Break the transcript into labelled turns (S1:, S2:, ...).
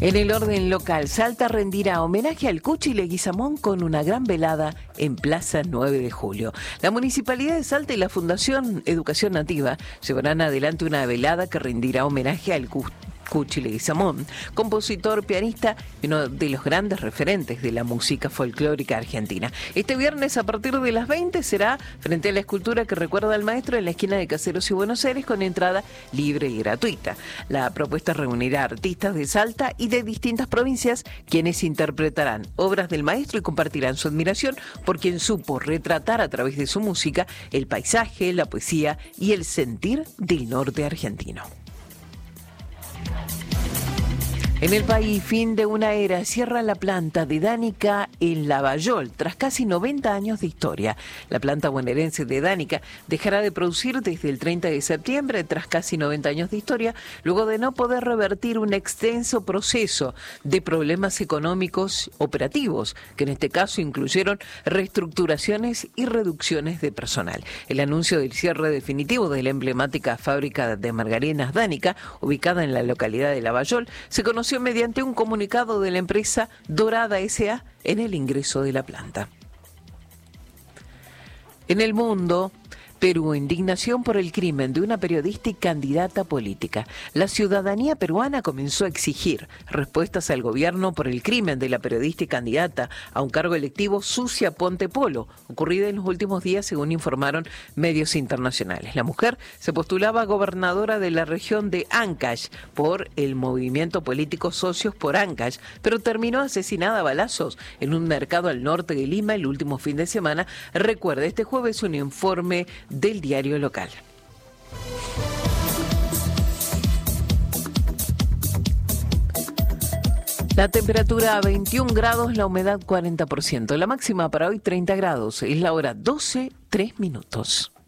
S1: En el orden local, Salta rendirá homenaje al Cuchi Leguizamón con una gran velada en Plaza 9 de Julio. La Municipalidad de Salta y la Fundación Educación Nativa llevarán adelante una velada que rendirá homenaje al Cuchi Leguizamón, compositor, pianista y uno de los grandes referentes de la música folclórica argentina. Este viernes a partir de las 20 será frente a la escultura que recuerda al maestro en la esquina de Caseros y Buenos Aires con entrada libre y gratuita. La propuesta reunirá artistas de Salta y de distintas provincias quienes interpretarán obras del maestro y compartirán su admiración por quien supo retratar a través de su música el paisaje, la poesía y el sentir del norte argentino. En el país, fin de una era, cierra la planta de Danica en Lavallol, tras casi 90 años de historia. La planta bonaerense de Danica dejará de producir desde el 30 de septiembre, tras casi 90 años de historia, luego de no poder revertir un extenso proceso de problemas económicos operativos, que en este caso incluyeron reestructuraciones y reducciones de personal. El anuncio del cierre definitivo de la emblemática fábrica de margarinas Danica, ubicada en la localidad de Lavallol, se conoció mediante un comunicado de la empresa Dorada S.A. en el ingreso de la planta. En el mundo, Perú, indignación por el crimen de una periodista y candidata política. La ciudadanía peruana comenzó a exigir respuestas al gobierno por el crimen de la periodista y candidata a un cargo electivo Sucia Ponte Polo, ocurrida en los últimos días según informaron medios internacionales. La mujer se postulaba gobernadora de la región de Ancash por el movimiento político Socios por Ancash, pero terminó asesinada a balazos en un mercado al norte de Lima el último fin de semana. Recuerda, este jueves un informe del diario local. La temperatura a 21 grados, la humedad 40%. La máxima para hoy 30 grados. Es la hora 12:03.